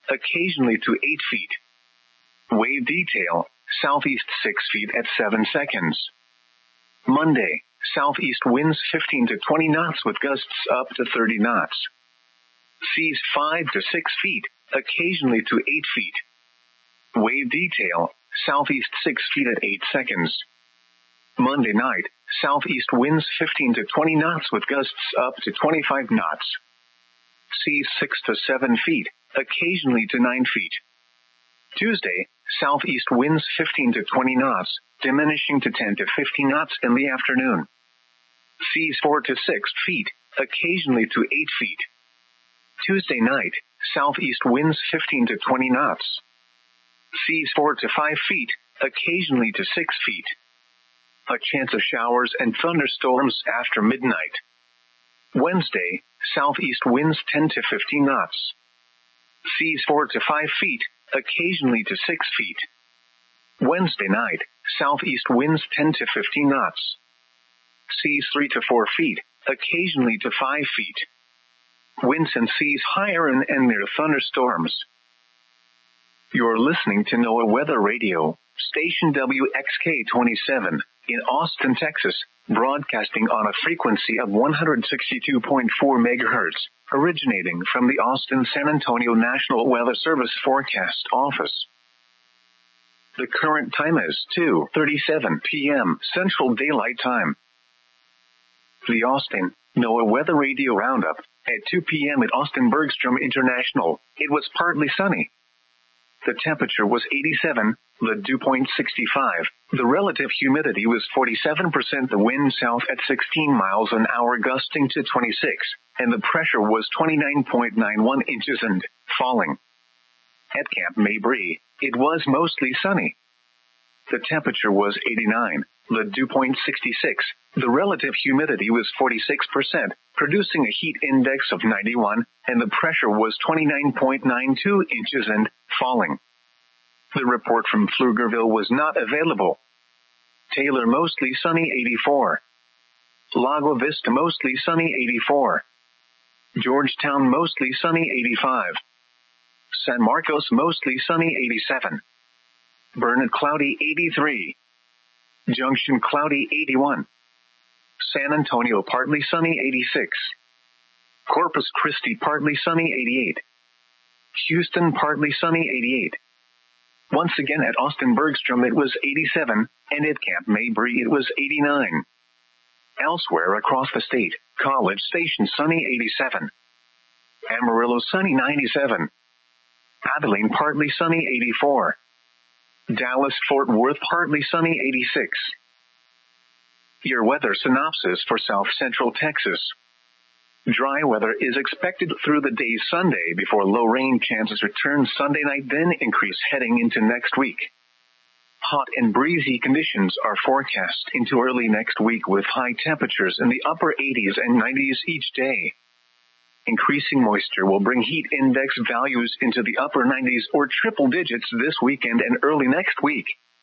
occasionally to 8 feet. Wave detail, southeast 6 feet at 7 seconds. Monday, southeast winds 15 to 20 knots with gusts up to 30 knots. Seas 5 to 6 feet, occasionally to 8 feet. Wave detail, southeast 6 feet at 8 seconds. Monday night, southeast winds 15 to 20 knots with gusts up to 25 knots. Seas 6 to 7 feet, occasionally to 9 feet. Tuesday, southeast winds 15 to 20 knots, diminishing to 10 to 15 knots in the afternoon. Seas 4 to 6 feet, occasionally to 8 feet. Tuesday night, southeast winds 15 to 20 knots. Seas 4 to 5 feet, occasionally to 6 feet. A chance of showers and thunderstorms after midnight. Wednesday, southeast winds 10 to 15 knots. Seas 4 to 5 feet, occasionally to 6 feet. Wednesday night, southeast winds 10 to 15 knots. Seas 3 to 4 feet, occasionally to 5 feet. Winds and seas higher and near thunderstorms. You're listening to NOAA Weather Radio, station WXK-27, in Austin, Texas, broadcasting on a frequency of 162.4 megahertz, originating from the Austin-San Antonio National Weather Service Forecast Office. The current time is 2:37 p.m. Central Daylight Time. The Austin NOAA Weather Radio Roundup. At 2 p.m. at Austin Bergstrom International, it was partly sunny. The temperature was 87, the dew point 65, the relative humidity was 47%, the wind south at 16 miles an hour gusting to 26, and the pressure was 29.91 inches and falling. At Camp Mabry, it was mostly sunny. The temperature was 89, the dew point 66, the relative humidity was 46%, producing a heat index of 91, and the pressure was 29.92 inches and falling. The report from Pflugerville was not available. Taylor mostly sunny 84. Lago Vista mostly sunny 84. Georgetown mostly sunny 85. San Marcos mostly sunny 87. Burnett cloudy 83. Junction cloudy 81. San Antonio partly sunny 86. Corpus Christi partly sunny 88. Houston partly sunny 88. Once again at Austin Bergstrom it was 87, and at Camp Mabry it was 89. Elsewhere across the state, College Station sunny 87. Amarillo sunny 97. Abilene partly sunny 84. Dallas Fort Worth partly sunny 86. Your weather synopsis for South Central Texas. Dry weather is expected through the day Sunday before low rain chances return Sunday night, then increase heading into next week. Hot and breezy conditions are forecast into early next week with high temperatures in the upper 80s and 90s each day. Increasing moisture will bring heat index values into the upper 90s or triple digits this weekend and early next week.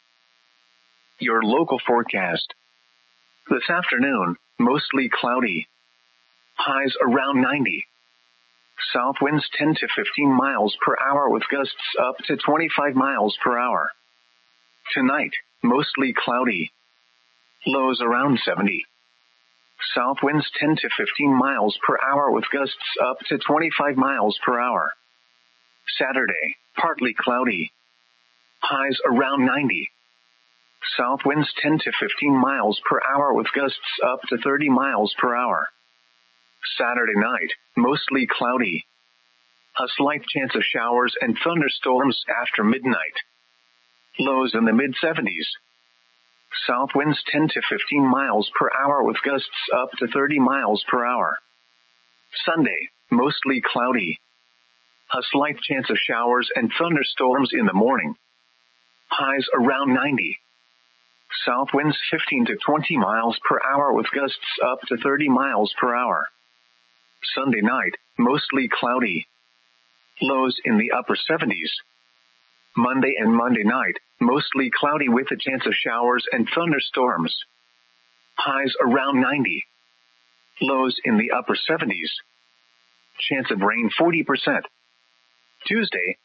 Your local forecast. This afternoon, mostly cloudy. Highs around 90. South winds 10 to 15 miles per hour with gusts up to 25 miles per hour. Tonight, mostly cloudy. Lows around 70. South winds 10 to 15 miles per hour with gusts up to 25 miles per hour. Saturday, partly cloudy. Highs around 90. South winds 10 to 15 miles per hour with gusts up to 30 miles per hour. Saturday night, mostly cloudy. A slight chance of showers and thunderstorms after midnight. Lows in the mid-70s. South winds 10 to 15 miles per hour with gusts up to 30 miles per hour. Sunday, mostly cloudy. A slight chance of showers and thunderstorms in the morning. Highs around 90. South winds 15 to 20 miles per hour with gusts up to 30 miles per hour. Sunday night, mostly cloudy. Lows in the upper 70s. Monday and Monday night, mostly cloudy with a chance of showers and thunderstorms. Highs around 90. Lows in the upper 70s. Chance of rain 40%. Tuesday,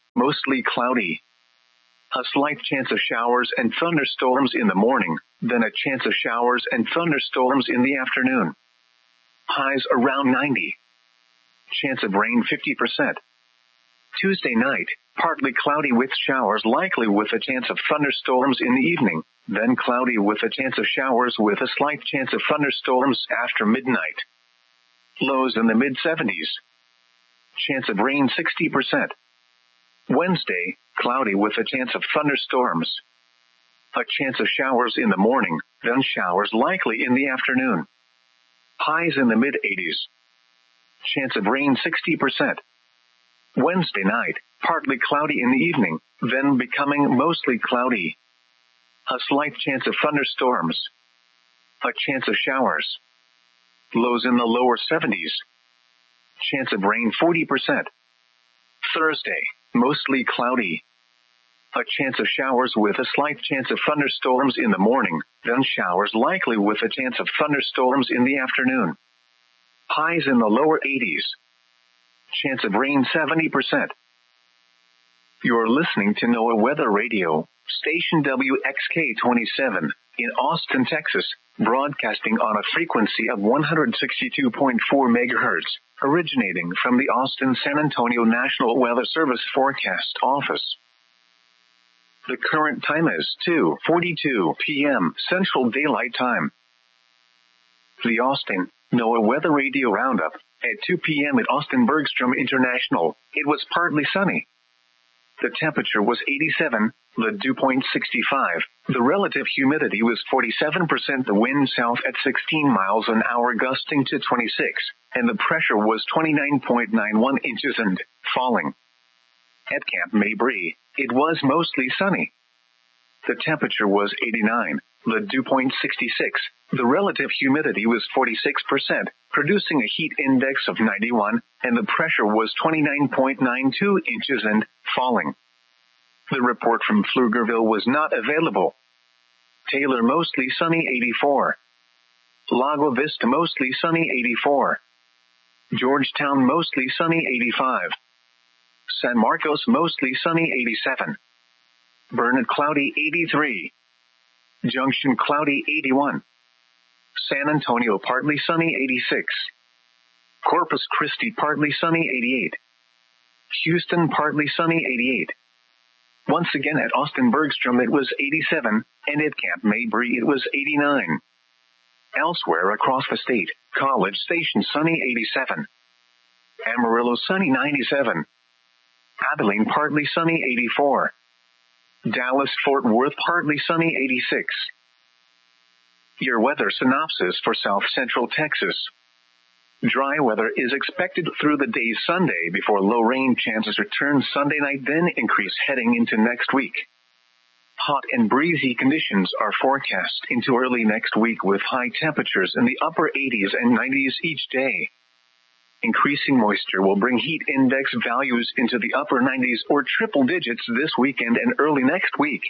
mostly cloudy. A slight chance of showers and thunderstorms in the morning, then a chance of showers and thunderstorms in the afternoon. Highs around 90. Chance of rain 50%. Tuesday night, partly cloudy with showers likely with a chance of thunderstorms in the evening, then cloudy with a chance of showers with a slight chance of thunderstorms after midnight. Lows in the mid-70s. Chance of rain 60%. Wednesday, cloudy with a chance of thunderstorms. A chance of showers in the morning, then showers likely in the afternoon. Highs in the mid-80s. Chance of rain 60%. Wednesday night, partly cloudy in the evening, then becoming mostly cloudy. A slight chance of thunderstorms. A chance of showers. Lows in the lower 70s. Chance of rain 40%. Thursday, mostly cloudy. A chance of showers with a slight chance of thunderstorms in the morning, then showers likely with a chance of thunderstorms in the afternoon. Highs in the lower 80s. Chance of rain 70%. You're listening to NOAA Weather Radio, station WXK-27, in Austin, Texas, broadcasting on a frequency of 162.4 megahertz, originating from the Austin-San Antonio National Weather Service Forecast Office. The current time is 2:42 p.m. Central Daylight Time. The Austin NOAA Weather Radio Roundup. At 2 p.m. at Austin Bergstrom International, it was partly sunny. The temperature was 87, the dew point 65, the relative humidity was 47%, the wind south at 16 miles an hour gusting to 26, and the pressure was 29.91 inches and falling. At Camp Mabry, it was mostly sunny. The temperature was 89, the dew point 66, the relative humidity was 46%, producing a heat index of 91, and the pressure was 29.92 inches and falling. The report from Pflugerville was not available. Taylor mostly sunny 84. Lago Vista mostly sunny 84. Georgetown mostly sunny 85. San Marcos mostly sunny 87. Burnett cloudy 83. Junction cloudy 81. San Antonio partly sunny 86. Corpus Christi partly sunny 88. Houston partly sunny 88. Once again at Austin Bergstrom it was 87, and at Camp Mabry it was 89. Elsewhere across the state, College Station sunny 87. Amarillo sunny 97. Abilene partly sunny 84. Dallas Fort Worth partly sunny 86. Your weather synopsis for South Central Texas. Dry weather is expected through the day Sunday before low rain chances return Sunday night, then increase heading into next week. Hot and breezy conditions are forecast into early next week with high temperatures in the upper 80s and 90s each day. Increasing moisture will bring heat index values into the upper 90s or triple digits this weekend and early next week.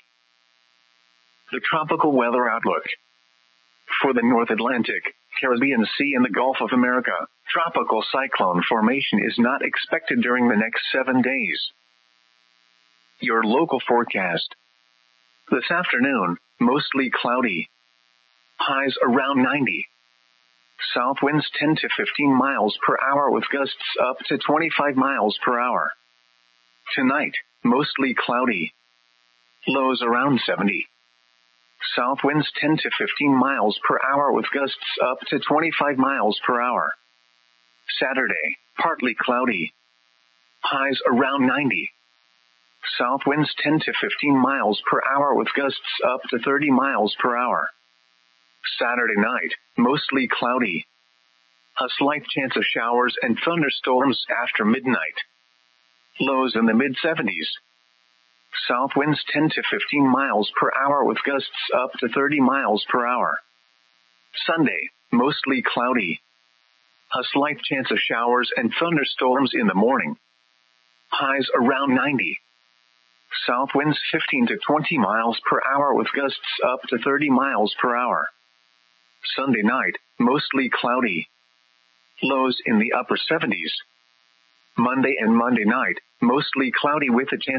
The tropical weather outlook. For the North Atlantic, Caribbean Sea and the Gulf of America, tropical cyclone formation is not expected during the next 7 days. Your local forecast. This afternoon, mostly cloudy. Highs around 90. South winds 10 to 15 miles per hour with gusts up to 25 miles per hour. Tonight, mostly cloudy. Lows around 70. South winds 10 to 15 miles per hour with gusts up to 25 miles per hour. Saturday, partly cloudy. Highs around 90. South winds 10 to 15 miles per hour with gusts up to 30 miles per hour. Saturday night, mostly cloudy. A slight chance of showers and thunderstorms after midnight. Lows in the mid-70s. South winds 10 to 15 miles per hour with gusts up to 30 miles per hour. Sunday, mostly cloudy. A slight chance of showers and thunderstorms in the morning. Highs around 90. South winds 15 to 20 miles per hour with gusts up to 30 miles per hour. Sunday night, mostly cloudy. Lows in the upper 70s. Monday and Monday night, mostly cloudy with a chance